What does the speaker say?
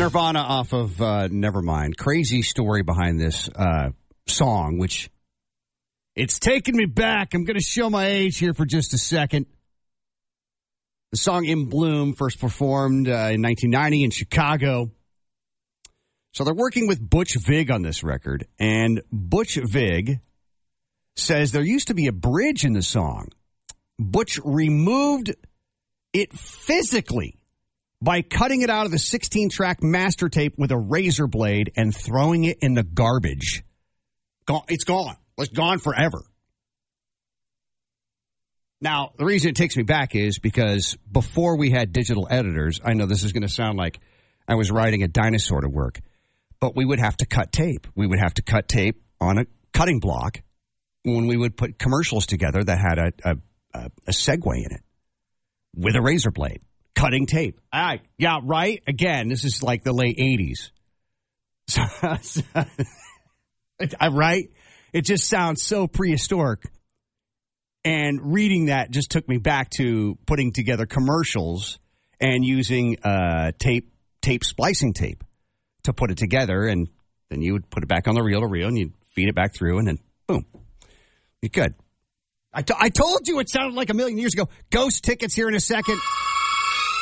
Nirvana off of Nevermind. Crazy story behind this song, which it's taken me back. I'm going to show my age here for just a second. The song In Bloom first performed in 1990 in Chicago. So they're working with Butch Vig on this record, and Butch Vig says there used to be a bridge in the song. Butch removed it physically by cutting it out of the 16-track master tape with a razor blade and throwing it in the garbage. It's gone. It's gone forever. Now, the reason it takes me back is because before we had digital editors, I know this is going to sound like I was riding a dinosaur to work, but we would have to cut tape. We would have to cut tape on a cutting block when we would put commercials together that had a segue in it with a razor blade. Cutting tape. Yeah, right? Again, this is like the late 80s. Right? It just sounds so prehistoric. And reading that just took me back to putting together commercials and using splicing tape to put it together. And then you would put it back on the reel-to-reel and you'd feed it back through and then boom. You're good. I told you it sounded like a million years ago. Ghost tickets here in a second.